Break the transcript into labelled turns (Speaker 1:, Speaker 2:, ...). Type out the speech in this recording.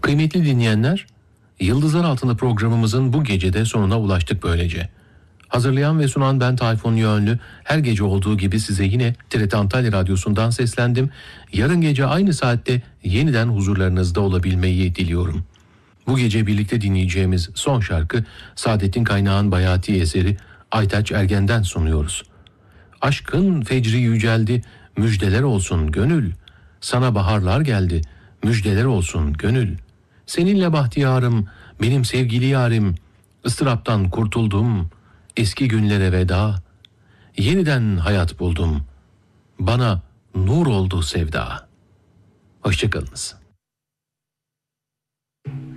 Speaker 1: Kıymetli dinleyenler, Yıldızlar Altında programımızın bu gecede sonuna ulaştık böylece. Hazırlayan ve sunan ben Tayfun Yönlü. Her gece olduğu gibi size yine TRT Antalya Radyosu'ndan seslendim. Yarın gece aynı saatte yeniden huzurlarınızda olabilmeyi diliyorum. Bu gece birlikte dinleyeceğimiz son şarkı Saadettin Kaynağ'ın Bayati eseri Aytaç Ergen'den sunuyoruz. Aşkın fecri yüceldi, müjdeler olsun gönül. Sana baharlar geldi, müjdeler olsun gönül. Seninle bahtiyarım, benim sevgili yarim. Istıraptan kurtuldum, eski günlere veda. Yeniden hayat buldum, bana nur oldu sevda. Hoşçakalınız.